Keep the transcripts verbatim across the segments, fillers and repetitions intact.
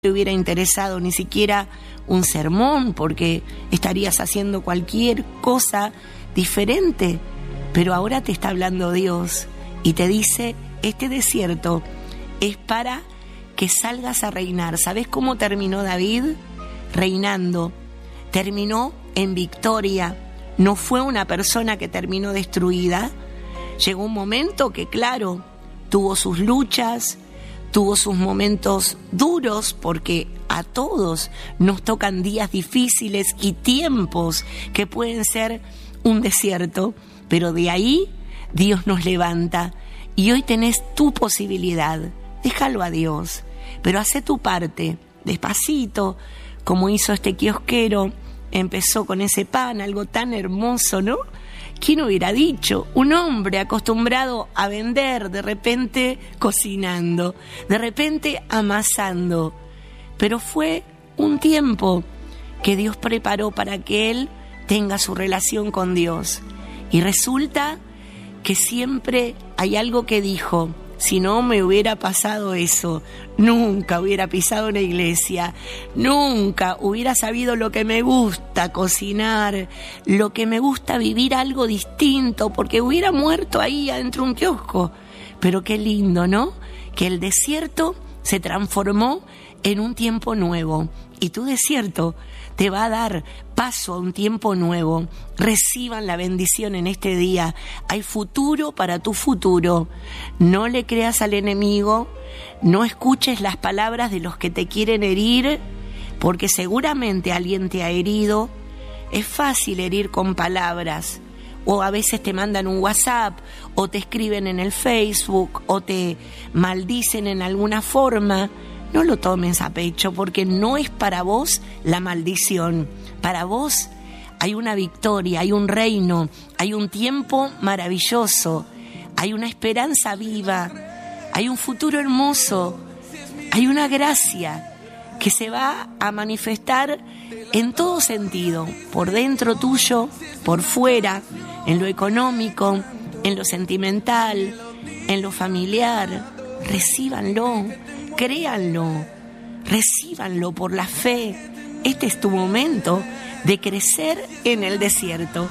le hubiera interesado ni siquiera un sermón, porque estarías haciendo cualquier cosa diferente. Pero ahora te está hablando Dios y te dice, este desierto es para que salgas a reinar. ¿Sabes cómo terminó David? Reinando. Terminó en victoria. No fue una persona que terminó destruida. Llegó un momento que, claro, tuvo sus luchas, tuvo sus momentos duros, porque a todos nos tocan días difíciles y tiempos que pueden ser un desierto, pero de ahí Dios nos levanta y hoy tenés tu posibilidad. Déjalo a Dios, pero hace tu parte, despacito, como hizo este kiosquero. Empezó con ese pan, algo tan hermoso, ¿no? ¿Quién hubiera dicho? Un hombre acostumbrado a vender, de repente cocinando, de repente amasando. Pero fue un tiempo que Dios preparó para que él tenga su relación con Dios. Y resulta que siempre hay algo que dijo: si no me hubiera pasado eso, nunca hubiera pisado una iglesia, nunca hubiera sabido lo que me gusta cocinar, lo que me gusta vivir algo distinto, porque hubiera muerto ahí adentro de un kiosco. Pero qué lindo, ¿no? Que el desierto se transformó en un tiempo nuevo. Y tu desierto te va a dar paso a un tiempo nuevo. Reciban la bendición en este día. Hay futuro para tu futuro. No le creas al enemigo, no escuches las palabras de los que te quieren herir, porque seguramente alguien te ha herido. Es fácil herir con palabras, o a veces te mandan un WhatsApp, o te escriben en el Facebook, o te maldicen en alguna forma. No lo tomes a pecho, porque no es para vos la maldición. Para vos hay una victoria, hay un reino, hay un tiempo maravilloso, hay una esperanza viva, hay un futuro hermoso, hay una gracia que se va a manifestar en todo sentido, por dentro tuyo, por fuera, en lo económico, en lo sentimental, en lo familiar. Recíbanlo. Créanlo, recíbanlo por la fe. Este es tu momento de crecer en el desierto.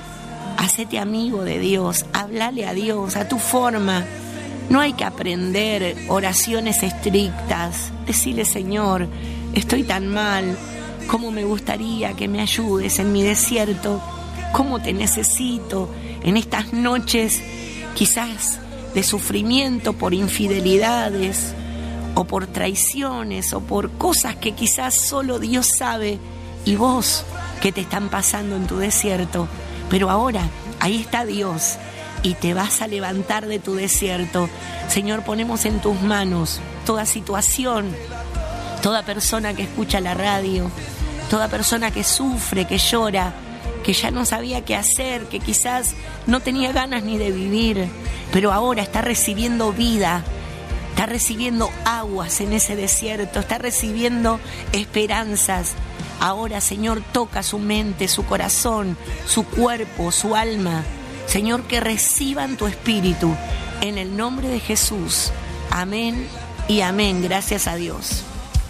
Hacete amigo de Dios, háblale a Dios a tu forma. No hay que aprender oraciones estrictas. Decile: Señor, estoy tan mal, cómo me gustaría que me ayudes en mi desierto, cómo te necesito en estas noches quizás de sufrimiento por infidelidades, o por traiciones, o por cosas que quizás solo Dios sabe, y vos que te están pasando en tu desierto. Pero ahora, ahí está Dios, y te vas a levantar de tu desierto. Señor, ponemos en tus manos toda situación, toda persona que escucha la radio, toda persona que sufre, que llora, que ya no sabía qué hacer, que quizás no tenía ganas ni de vivir, pero ahora está recibiendo vida. Está recibiendo aguas en ese desierto, está recibiendo esperanzas. Ahora, Señor, toca su mente, su corazón, su cuerpo, su alma. Señor, que reciban tu espíritu en el nombre de Jesús. Amén y amén. Gracias a Dios.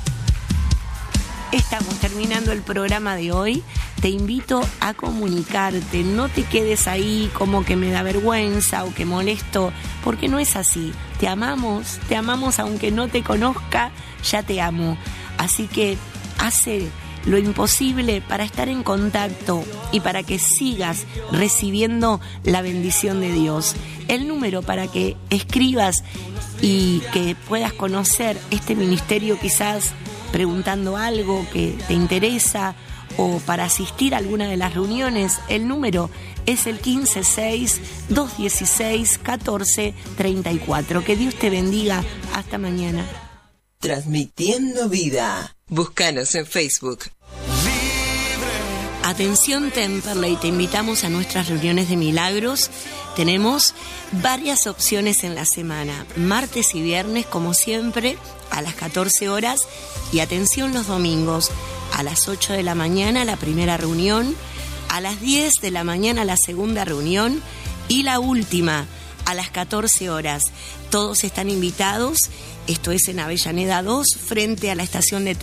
Estamos terminando el programa de hoy. Te invito a comunicarte, no te quedes ahí como que me da vergüenza o que molesto, porque no es así. Te amamos, te amamos aunque no te conozca, ya te amo. Así que hace lo imposible para estar en contacto y para que sigas recibiendo la bendición de Dios. El número para que escribas y que puedas conocer este ministerio, quizás preguntando algo que te interesa, o para asistir a alguna de las reuniones, el número es el quince seis, dos dieciséis, catorce treinta y cuatro. Que Dios te bendiga. Hasta mañana. Transmitiendo vida. Búscanos en Facebook. Atención Temperley, te invitamos a nuestras reuniones de milagros. Tenemos varias opciones en la semana, martes y viernes como siempre a las catorce horas, y atención los domingos a las ocho de la mañana la primera reunión, a las diez de la mañana la segunda reunión, y la última a las catorce horas. Todos están invitados. Esto es en Avellaneda dos, frente a la estación de